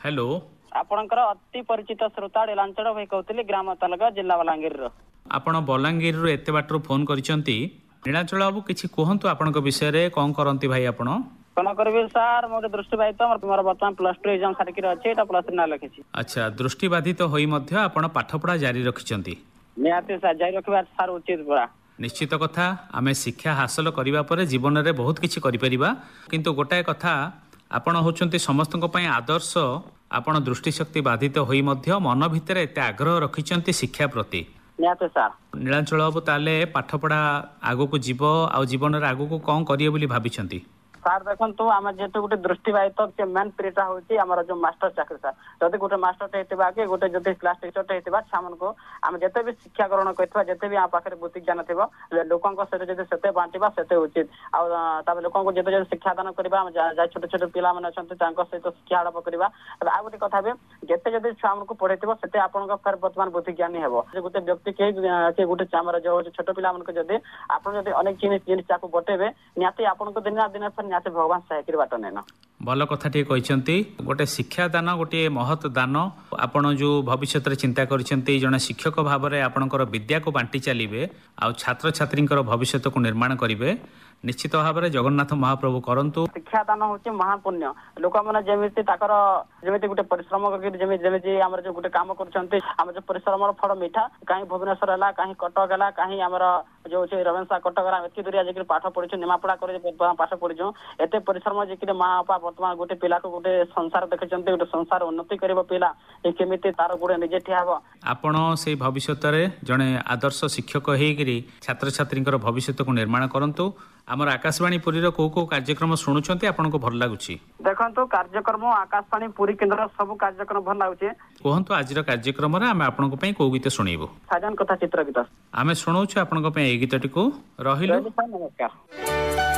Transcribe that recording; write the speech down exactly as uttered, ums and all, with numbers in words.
Hello आपणकर अति परिचित श्रोता नीलांचल भाई कहते ग्राम तालुका जिला बलांगीर आपण बलांगीर रु एते बाटर फोन करिसंती नीलांचल बाबू किछि कहंतु आपनक विषय रे कोन करंती भाई आपण कोन करबे सर मोर दृष्टि भाई तो मोर वर्तमान प्लस टू एग्जाम सारिक अछि एटा प्लस थ्री ना लखिछि। अच्छा दृष्टिबाधित तो होई मध्य आपण पाठपढ़ा जारी रखिसंती नियाते सर जारी रखबा सर उचित बड़ा निश्चित कथा आमे शिक्षा हासिल करिबा परे जीवन रे बहुत किछि करि परिबा किंतु गोटाए कथा आपण होचंती समस्तक पय आदर्श आपण दृष्टिशक्ति बाधित होई मध्य मन भितर एते आग्रह रखिसंती शिक्षा प्रति नियाते सर नीलांचल बाबू ताले पाठपढ़ा आगो को जीव आ जीवन रे आगो को कोन करिए बोली भाबिसंती सर देखो आम जेहेतु गोटे दृष्टिबाधित मेन प्रियटा होची आमर जो मास्टर चाकरी सर जदि गोटे मास्टर हेतिबा के गोटे जदि क्लास टीचर हेतिबा छामन को आम जते भी शिक्षा ग्रहण करथिबा जते भी आ पाखरे बुद्धि ज्ञान थिबो लोकन को सहित जदि सेते बांटिबा सेते उचित आ तबे लोकन को जते जदि शिक्षा दान करबा हम जा छोटे छोटे पिला माने अछंती तांको सहित शिक्षा आडप करबा आ गोटे कथा बे जते जदि छामन को पढेथिबो सेते आपन को फेर वर्तमान बुद्धि ज्ञानी हेबो गोटे व्यक्ति के के गोटे चामर जो छोट पिला मन को जदि आपन जदि अनेक जिनिस जिनिस चाकू बटेबे नियाते आपन को दिन दिन नियाते भगवान सहायक बाट नेना भल कथा टे कहते गोटे शिक्षा दान गोटे महत दान आपण जो भविष्य रे चिंता करिसेंती जने शिक्षक भाव में आपणकर विद्या को बांटी चलिए आ छात्र छात्री भविष्य को निर्माण करेंगे निश्चित भाव में जगन्नाथ महाप्रभु करंतु शिक्षा दान होचे महापुण्य लोक मैंने जमीती जमी गोटे परिश्रम जमी आम जो गोटे काम कर परिश्रम फल मीठा कहीं भुवनेश्वर है कहीं कटक है कहीं आमर जो रेवेन्सा कटक एत दूरिया जाकर पाठ पढ़ी निमापड़ा कर पाठ पढ़ी एत परिश्रम जी माँ बापा बर्तमान गोटे पिला को गोटे संसार देखते गोटे संसार उन्नति कर पिला केमी तार गोड़े निजे ठिया हम आपण से भविष्य जड़े आदर्श शिक्षक होकर छात्र छात्री भविष्य को निर्माण करंतु आमर आकाशवाणी पुरी रो को को कार्यक्रम शुणुचंती आपन को भल लागुची देखंतु कार्यक्रम आकाशवाणी पुरी केंद्र सब कार्यक्रम भल लागुची कहंतु आज रो कार्यक्रम रे हम आपन को पई को गीत सुनेबो साजन कथा चित्र गीत आमे सुनौछु आपन को पई ए गीतटी को रहिलो नमस्कार।